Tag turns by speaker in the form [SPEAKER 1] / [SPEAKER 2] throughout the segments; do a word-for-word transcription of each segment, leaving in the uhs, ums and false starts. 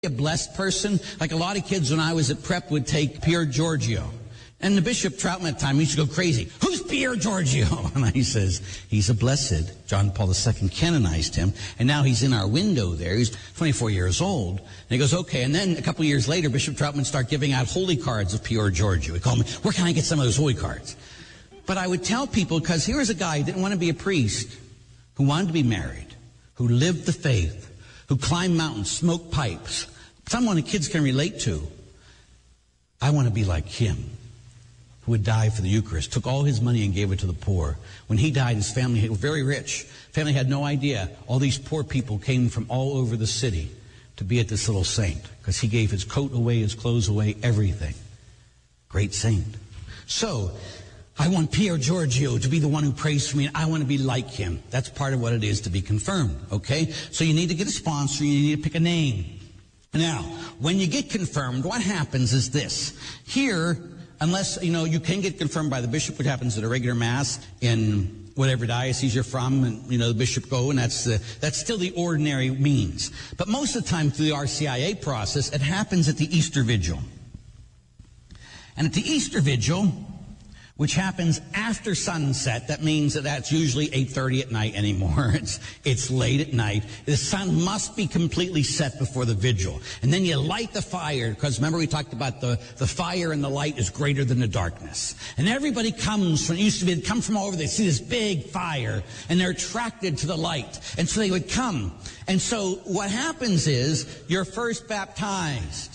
[SPEAKER 1] A blessed person, like a lot of kids when I was at prep would take Pier Giorgio. And the Bishop Troutman at the time used to go crazy. Who's Pier Giorgio? And he says, he's a blessed. John Paul the Second canonized him. And now he's in our window there. He's twenty-four years old. And he goes, okay. And then a couple of years later, Bishop Troutman started giving out holy cards of Pier Giorgio. He called me, where can I get some of those holy cards? But I would tell people, because here was a guy who didn't want to be a priest, who wanted to be married, who lived the faith, who climbed mountains, smoked pipes, someone the kids can relate to. I want to be like him, who would die for the Eucharist, took all his money and gave it to the poor. When he died, his family was very rich. Family had no idea. All these poor people came from all over the city to be at this little saint, because he gave his coat away, his clothes away, everything. Great saint. So, I want Pier Giorgio to be the one who prays for me, and I want to be like him. That's part of what it is to be confirmed, okay? So you need to get a sponsor, you need to pick a name. Now, when you get confirmed, what happens is this. Here, unless, you know, you can get confirmed by the bishop, which happens at a regular mass in whatever diocese you're from, and, you know, the bishop go, and that's the, that's still the ordinary means. But most of the time through the R C I A process, it happens at the Easter Vigil. And at the Easter Vigil, which happens after sunset, that means that that's usually eight thirty at night anymore. It's, it's late at night. The sun must be completely set before the vigil. And then you light the fire, because remember we talked about the, the fire and the light is greater than the darkness. And everybody comes from, it used to be, they'd come from all over, they see this big fire, and they're attracted to the light. And so they would come. And so what happens is, you're first baptized.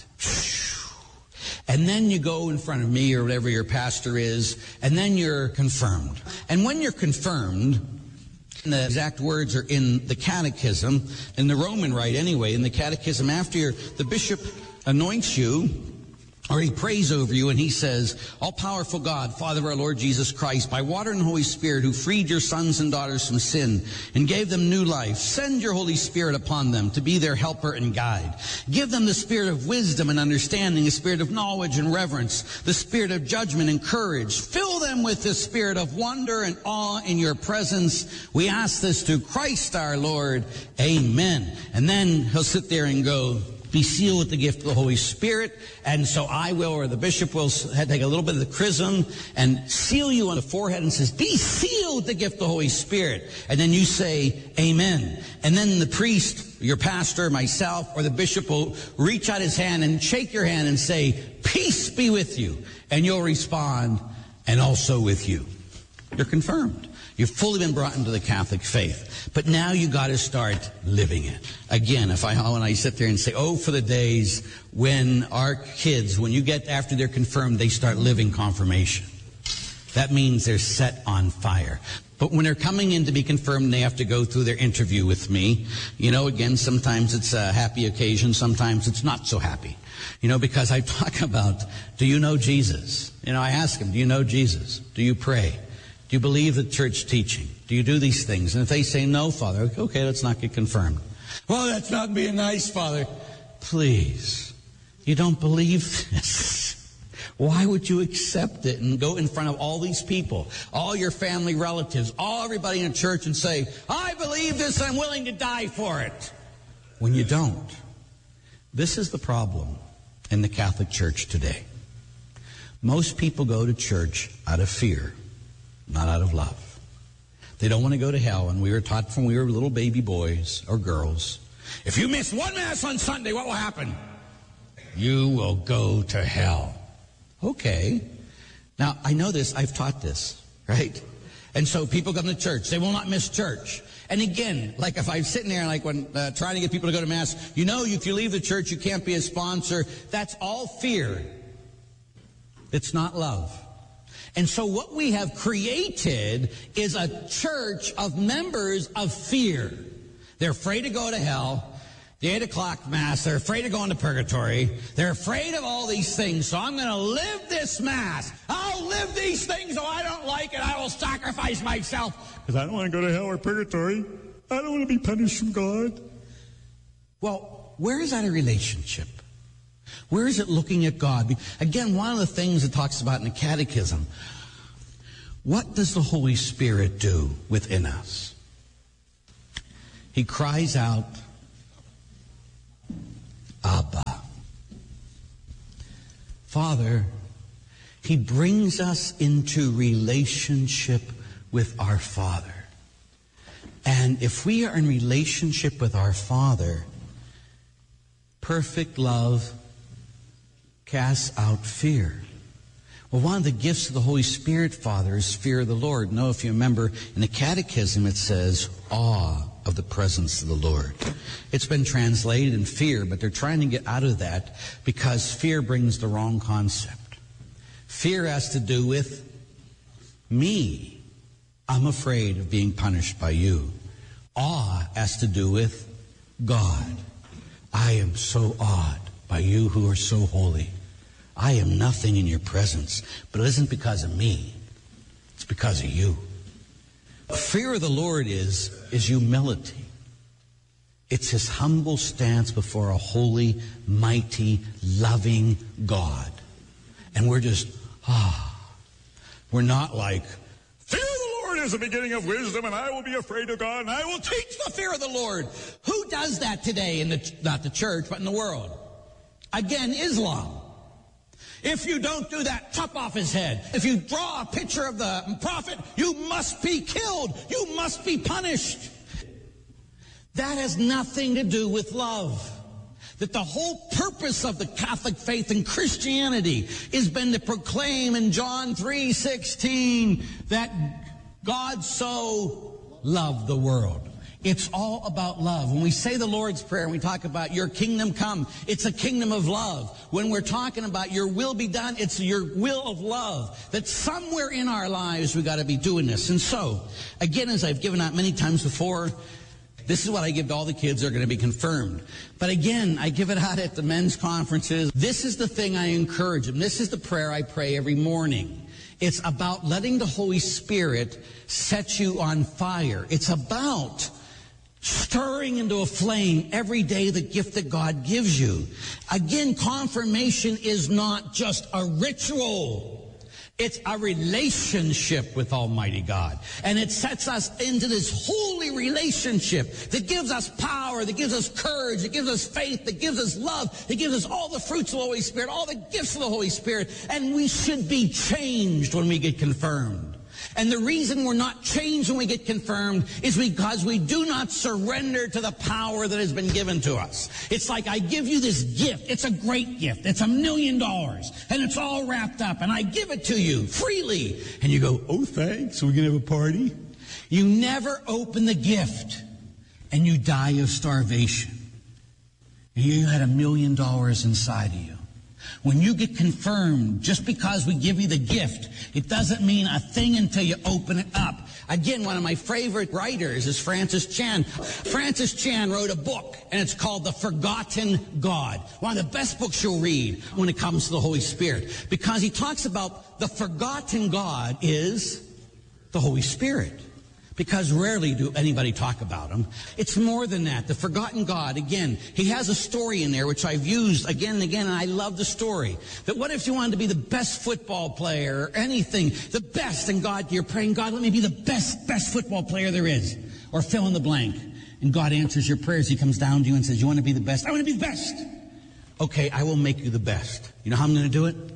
[SPEAKER 1] And then you go in front of me or whatever your pastor is, and then you're confirmed. And when you're confirmed, the exact words are in the catechism, in the Roman rite anyway, in the catechism, after you're, the bishop anoints you, or he prays over you, and he says, all-powerful God, Father of our Lord Jesus Christ, by water and Holy Spirit, who freed your sons and daughters from sin and gave them new life, send your Holy Spirit upon them to be their helper and guide. Give them the spirit of wisdom and understanding, the spirit of knowledge and reverence, the spirit of judgment and courage. Fill them with the spirit of wonder and awe in your presence. We ask this through Christ our Lord. Amen. And then he'll sit there and go, be sealed with the gift of the Holy Spirit. And so I will, or the bishop will, take a little bit of the chrism and seal you on the forehead and says, be sealed with the gift of the Holy Spirit. And then you say, amen. And then the priest, your pastor, myself, or the bishop will reach out his hand and shake your hand and say, peace be with you. And you'll respond, and also with you. You're confirmed. You've fully been brought into the Catholic faith. But now you got to start living it. Again, if I, when I sit there and say, oh, for the days when our kids, when you get after they're confirmed, they start living confirmation. That means they're set on fire. But when they're coming in to be confirmed, they have to go through their interview with me. You know, again, sometimes it's a happy occasion, sometimes it's not so happy. You know, because I talk about, do you know Jesus? You know, I ask them, do you know Jesus? Do you pray? Do you believe the church teaching? Do you do these things? And if they say no, Father, okay, let's not get confirmed. Well, that's not being nice, Father. Please, you don't believe this. Why would you accept it and go in front of all these people, all your family relatives, all everybody in the church and say, I believe this, I'm willing to die for it, when you don't? This is the problem in the Catholic Church today. Most people go to church out of fear, not out of love. They don't want to go to hell, and we were taught from we were little baby boys or girls, if you miss one Mass on Sunday, what will happen? You will go to hell. Okay. Now, I know this. I've taught this, right? And so people come to church. They will not miss church. And again, like if I'm sitting there, like when uh, trying to get people to go to Mass, you know, if you leave the church, you can't be a sponsor. That's all fear. It's not love. And so what we have created is a church of members of fear. They're afraid to go to hell. The eight o'clock Mass, they're afraid of going to purgatory. They're afraid of all these things. So I'm going to live this Mass. I'll live these things. Oh, I don't like it. I will sacrifice myself. Because I don't want to go to hell or purgatory. I don't want to be punished from God. Well, where is that a relationship? Where is it looking at God? Again, one of the things it talks about in the Catechism, what does the Holy Spirit do within us? He cries out, Abba. Father, He brings us into relationship with our Father. And if we are in relationship with our Father, perfect love casts out fear. Well, one of the gifts of the Holy Spirit, Father, is fear of the Lord. No, if you remember, in the Catechism it says, awe of the presence of the Lord. It's been translated in fear, but they're trying to get out of that because fear brings the wrong concept. Fear has to do with me. I'm afraid of being punished by you. Awe has to do with God. I am so awed by you who are so holy. I am nothing in your presence, but it isn't because of me. It's because of you. Fear of the Lord is, is humility. It's His humble stance before a holy, mighty, loving God. And we're just, ah. We're not like, fear of the Lord is the beginning of wisdom, and I will be afraid of God, and I will teach the fear of the Lord. Who does that today in the, not the church, but in the world? Again, Islam. If you don't do that, chop off his head. If you draw a picture of the prophet, you must be killed. You must be punished. That has nothing to do with love. That the whole purpose of the Catholic faith and Christianity has been to proclaim in John three sixteen that God so loved the world. It's all about love. When we say the Lord's Prayer and we talk about your kingdom come, it's a kingdom of love. When we're talking about your will be done, it's your will of love. That somewhere in our lives we got to be doing this. And so, again, as I've given out many times before, this is what I give to all the kids that are going to be confirmed. But again, I give it out at the men's conferences. This is the thing I encourage them. This is the prayer I pray every morning. It's about letting the Holy Spirit set you on fire. It's about stirring into a flame every day the gift that God gives you. Again, confirmation is not just a ritual. It's a relationship with Almighty God. And it sets us into this holy relationship that gives us power, that gives us courage, that gives us faith, that gives us love, that gives us all the fruits of the Holy Spirit, all the gifts of the Holy Spirit. And we should be changed when we get confirmed. And the reason we're not changed when we get confirmed is because we do not surrender to the power that has been given to us. It's like I give you this gift. It's a great gift. It's a million dollars. And it's all wrapped up. And I give it to you freely. And you go, oh, thanks. Are we going to have a party? You never open the gift. And you die of starvation. And you had a million dollars inside of you. When you get confirmed, just because we give you the gift, it doesn't mean a thing until you open it up. Again, one of my favorite writers is Francis Chan. Francis Chan wrote a book, and it's called The Forgotten God. One of the best books you'll read when it comes to the Holy Spirit. Because he talks about the forgotten God is the Holy Spirit. Because rarely do anybody talk about him. It's more than that. The forgotten God, again, he has a story in there which I've used again and again, and I love the story. That what if you wanted to be the best football player or anything, the best, and God, you're praying, God, let me be the best, best football player there is. Or fill in the blank. And God answers your prayers. He comes down to you and says, you want to be the best? I want to be the best. Okay, I will make you the best. You know how I'm going to do it?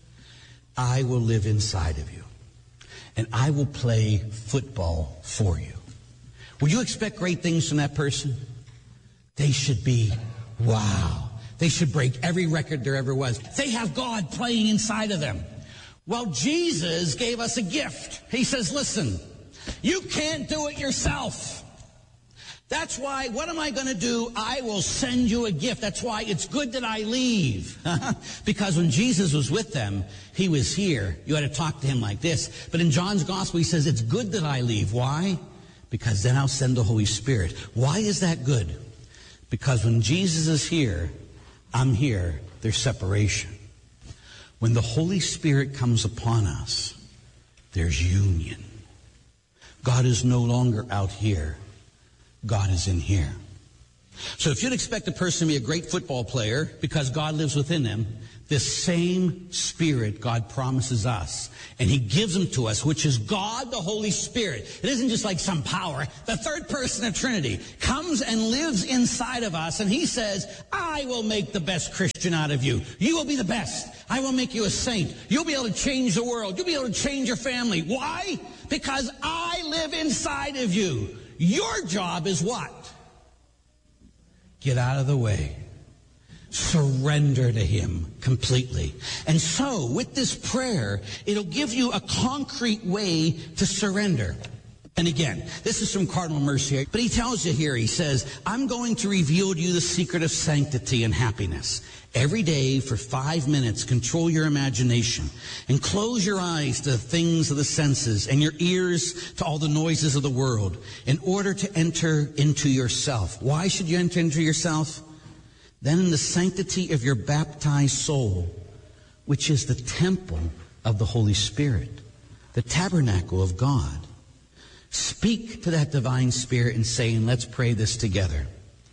[SPEAKER 1] I will live inside of you. And I will play football for you. Would you expect great things from that person? They should be, wow. They should break every record there ever was. They have God playing inside of them. Well, Jesus gave us a gift. He says, listen, you can't do it yourself. That's why, what am I going to do? I will send you a gift. That's why it's good that I leave. Because when Jesus was with them, he was here. You had to talk to him like this. But in John's gospel, he says, it's good that I leave. Why? Because then I'll send the Holy Spirit. Why is that good? Because when Jesus is here, I'm here. There's separation. When the Holy Spirit comes upon us, there's union. God is no longer out here. God is in here. So if you'd expect a person to be a great football player because God lives within them, this same Spirit God promises us, and He gives them to us, which is God the Holy Spirit. It isn't just like some power. The third person of Trinity comes and lives inside of us, and He says, I will make the best Christian out of you. You will be the best. I will make you a saint. You'll be able to change the world. You'll be able to change your family. Why? Because I live inside of you. Your job is what? Get out of the way. Surrender to Him completely. And so, with this prayer, it'll give you a concrete way to surrender. And again, this is from Cardinal Mercier, but he tells you here, he says, I'm going to reveal to you the secret of sanctity and happiness. Every day for five minutes, control your imagination and close your eyes to the things of the senses and your ears to all the noises of the world in order to enter into yourself. Why should you enter into yourself? Then in the sanctity of your baptized soul, which is the temple of the Holy Spirit, the tabernacle of God, speak to that divine Spirit and say, and let's pray this together.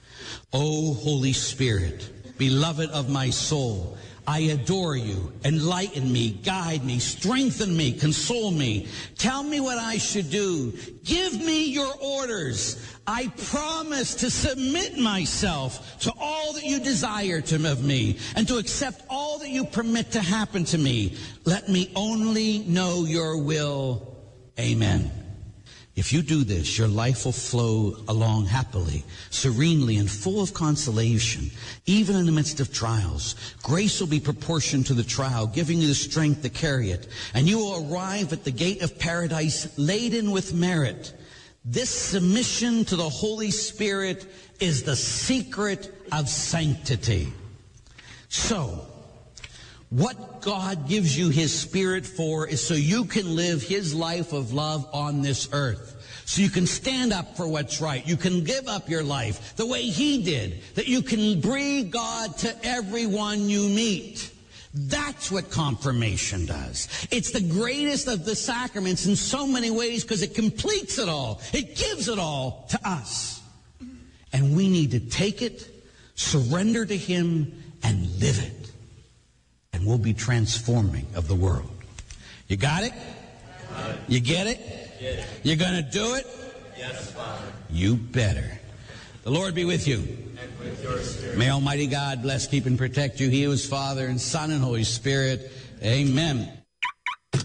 [SPEAKER 1] O Holy Spirit, beloved of my soul, I adore you. Enlighten me, guide me, strengthen me, console me. Tell me what I should do. Give me your orders. I promise to submit myself to all that you desire to of me and to accept all that you permit to happen to me. Let me only know your will. Amen. If you do this, your life will flow along happily, serenely, and full of consolation, even in the midst of trials. Grace will be proportioned to the trial, giving you the strength to carry it, and you will arrive at the gate of paradise laden with merit. This submission to the Holy Spirit is the secret of sanctity. So, what God gives you His Spirit for is so you can live His life of love on this earth. So you can stand up for what's right. You can give up your life the way He did. That you can breathe God to everyone you meet. That's what confirmation does. It's the greatest of the sacraments in so many ways because it completes it all. It gives it all to us. And we need to take it, surrender to Him, and live it. And we'll be transforming of the world. You got it? You get it? Get it. You're going to do it? Yes, Father. You better. The Lord be with you. And with your spirit. May Almighty God bless, keep, and protect you. He who is Father and Son and Holy Spirit. Amen.